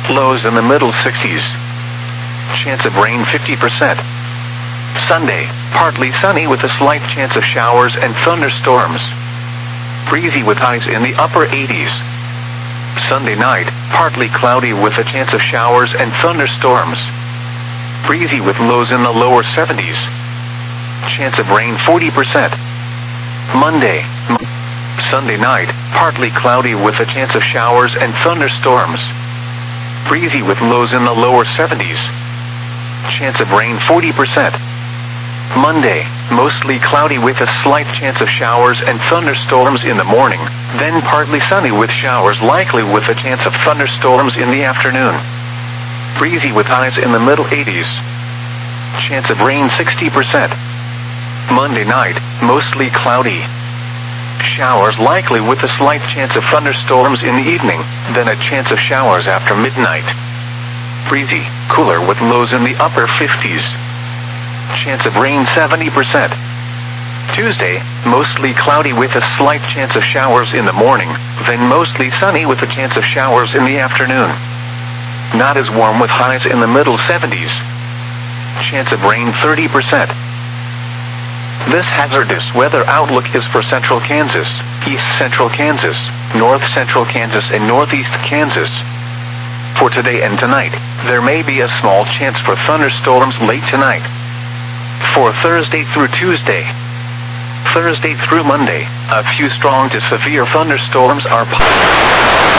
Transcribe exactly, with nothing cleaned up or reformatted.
Lows in the middle sixties. Chance of rain fifty percent. Sunday, partly sunny with a slight chance of showers and thunderstorms. Breezy with highs in the upper eighties. Sunday night, partly cloudy with a chance of showers and thunderstorms. Breezy with lows in the lower seventies. Chance of rain forty percent. Monday, Sunday night, partly cloudy with a chance of showers and thunderstorms. Breezy with lows in the lower seventies. Chance of rain forty percent. Monday, mostly cloudy with a slight chance of showers and thunderstorms in the morning, then partly sunny with showers likely with a chance of thunderstorms in the afternoon. Breezy with highs in the middle eighties. Chance of rain sixty percent. Monday night, mostly cloudy. Showers likely with a slight chance of thunderstorms in the evening, then a chance of showers after midnight. Breezy, cooler with lows in the upper fifties. Chance of rain seventy percent. Tuesday, mostly cloudy with a slight chance of showers in the morning, then mostly sunny with a chance of showers in the afternoon. Not as warm with highs in the middle seventies. Chance of rain thirty percent. This hazardous weather outlook is for central Kansas, east central Kansas, north central Kansas and northeast Kansas. For today and tonight, there may be a small chance for thunderstorms late tonight. For Thursday through Tuesday, Thursday through Monday, a few strong to severe thunderstorms are possible.